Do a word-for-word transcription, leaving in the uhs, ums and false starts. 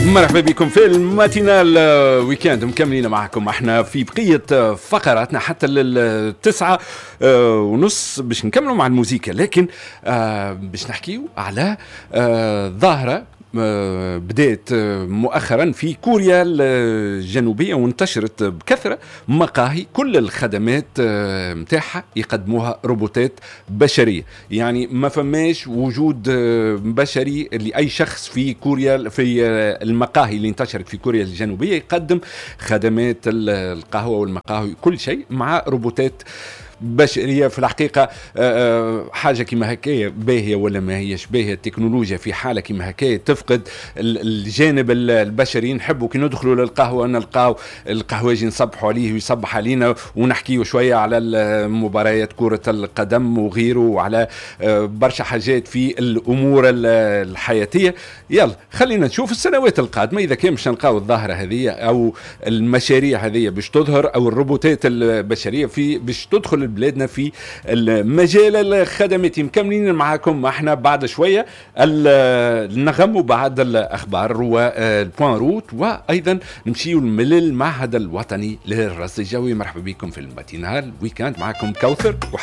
مرحبا بكم في الماتينال ويكاند، مكملين معكم احنا في بقية فقراتنا حتى للتسعة ونص باش نكملوا مع الموسيقى، لكن باش نحكيو على ظاهرة بدأت مؤخرا في كوريا الجنوبية وانتشرت بكثرة مقاهي كل الخدمات متاعها يقدموها روبوتات بشرية، يعني ما فماش وجود بشري لأي شخص في كوريا. في المقاهي اللي انتشرت في كوريا الجنوبية يقدم خدمات القهوة والمقاهي كل شيء مع روبوتات بشرية. في الحقيقة حاجة كما هكاية باهية ولا ما هيش باهية؟ التكنولوجيا في حالة كما هكاية تفقد الجانب البشري. نحبوا كي ندخلوا للقهوة نلقاو القهواجي نصبحوا عليه ويصبح علينا ونحكيوا شوية على مباريات كرة القدم وغيره وعلى برشا حاجات في الأمور الحياتية. يلا خلينا نشوف السنوات القادمة إذا كان مش نلقاو الظاهرة هذه أو المشاريع هذه باش تظهر أو الروبوتات البشرية في باش تدخل بلادنا في المجال الخدماتي. مكملين معاكم احنا بعد شوية النغم وبعد الأخبار والبوان روت، وأيضا نمشيو للمعهد الوطني للرصد الجوي. مرحبا بكم في الماتينال ويكاند، معاكم كوثر.